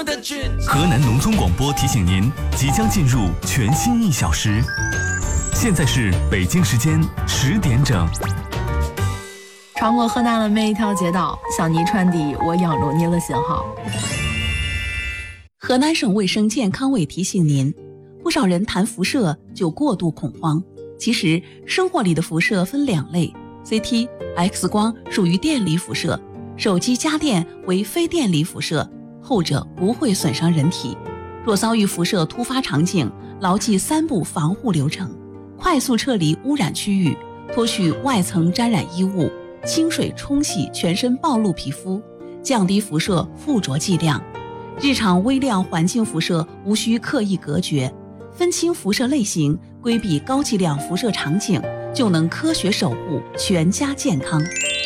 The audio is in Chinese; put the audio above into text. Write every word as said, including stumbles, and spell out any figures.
河南农村广播提醒您，即将进入全新一小时。现在是北京时间十点整。 穿过河南的每一条街道，向你传递我仰着你的信号。 河南省卫生健康委提醒您，不少人谈辐射就过度恐慌。其实生活里的辐射分两类， C T、X 光属于电离辐射，手机家电为非电离辐射，后者不会损伤人体。若遭遇辐射突发场景，牢记三步防护流程：快速撤离污染区域，脱去外层沾染衣物，清水冲洗全身暴露皮肤，降低辐射附着剂量。日常微量环境辐射无需刻意隔绝，分清辐射类型，规避高剂量辐射场景，就能科学守护全家健康。